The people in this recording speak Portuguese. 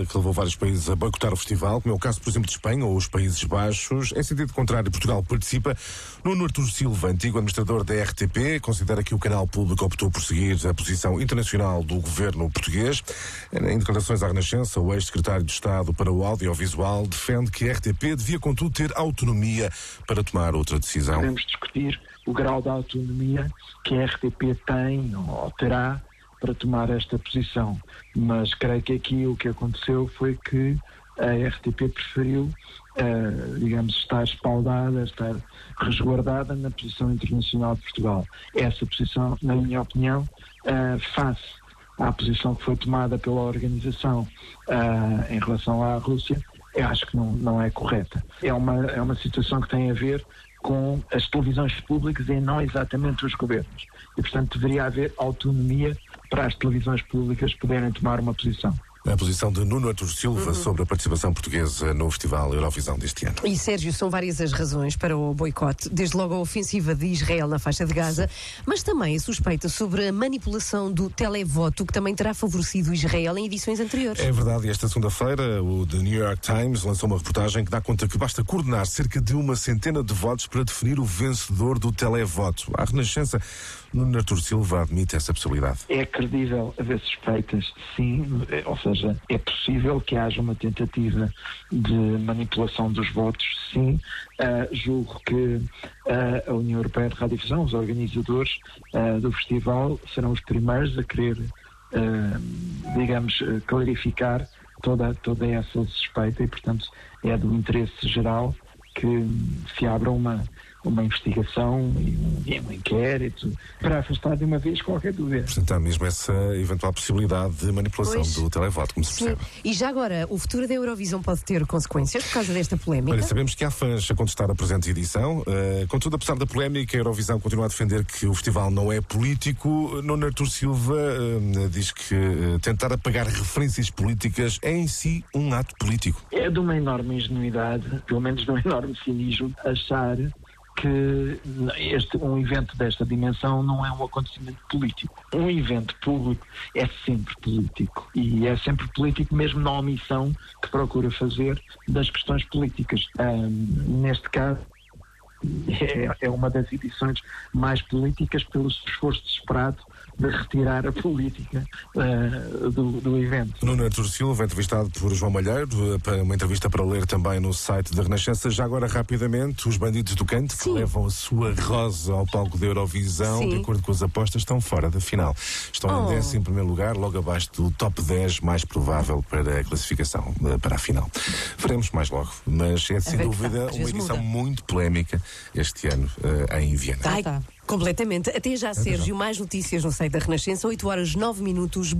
que levou vários países a boicotar o festival, como é o caso, por exemplo, de Espanha ou os Países Baixos. Em sentido contrário, Portugal participa. Nuno Artur Silva, antigo administrador da RTP, considera que o canal público optou por seguir a posição internacional do governo português. Em declarações à Renascença, o ex-secretário de Estado para o Audiovisual defende que a RTP devia, contudo, ter autonomia para tomar outra decisão. Podemos discutir o grau de autonomia que a RTP tem ou terá para tomar esta posição, mas creio que aqui o que aconteceu foi que a RTP preferiu, digamos, estar espaldada, estar resguardada na posição internacional de Portugal. Essa posição, na minha opinião, face à posição que foi tomada pela organização em relação à Rússia, eu acho que não é correta. É uma situação que tem a ver com as televisões públicas e não exatamente os governos. E, portanto, deveria haver autonomia para as televisões públicas poderem tomar uma posição. A posição de Nuno Artur Silva sobre a participação portuguesa no Festival Eurovisão deste ano. E, Sérgio, são várias as razões para o boicote. Desde logo a ofensiva de Israel na faixa de Gaza, mas também a suspeita sobre a manipulação do televoto, que também terá favorecido Israel em edições anteriores. É verdade, e esta segunda-feira o The New York Times lançou uma reportagem que dá conta que basta coordenar cerca de 100 de votos para definir o vencedor do televoto. À Renascença, Nuno Artur Silva admite essa possibilidade. É credível haver suspeitas, sim, ou seja, é possível que haja uma tentativa de manipulação dos votos, sim. Julgo que a União Europeia de Radiodifusão, os organizadores do festival, serão os primeiros a querer, digamos, clarificar toda essa suspeita e, portanto, é do interesse geral que se abra uma investigação e um inquérito para afastar de uma vez qualquer dúvida. Portanto, há mesmo essa eventual possibilidade de manipulação do televoto, como se percebe. E já agora, o futuro da Eurovisão pode ter consequências por causa desta polémica? Olha, sabemos que há fãs a contestar a presente edição. Contudo, apesar da polémica, a Eurovisão continua a defender que o festival não é político. Nuno Artur Silva diz que tentar apagar referências políticas é em si um ato político. É de uma enorme ingenuidade, pelo menos de um enorme cinismo, achar que um evento desta dimensão não é um acontecimento político. Um evento público é sempre político. E é sempre político mesmo na omissão que procura fazer das questões políticas. Neste caso, é uma das edições mais políticas pelo esforço desesperado de retirar a política do evento. Nuno Artur Silva, entrevistado por João Malheiro, para uma entrevista para ler também no site da Renascença. Já agora, rapidamente, os bandidos do canto, que levam a sua rosa ao palco da Eurovisão, de acordo com as apostas, estão fora da final. Estão em 11º lugar, logo abaixo do top 10 mais provável para a classificação, para a final. Veremos mais logo, mas é sem dúvida uma edição muito polémica este ano em Viena. Completamente. Até já, Sérgio. Mais notícias no site da Renascença, 8h09.